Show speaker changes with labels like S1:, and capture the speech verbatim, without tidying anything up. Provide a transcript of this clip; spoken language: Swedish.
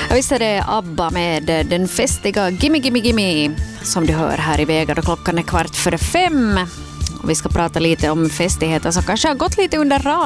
S1: Ja, visst är det ABBA med den festiga Gimme Gimme Gimme som du hör här i Vägar, och klockan är kvart före fem. Och vi ska prata lite om festigheter som kanske har gått lite under radarn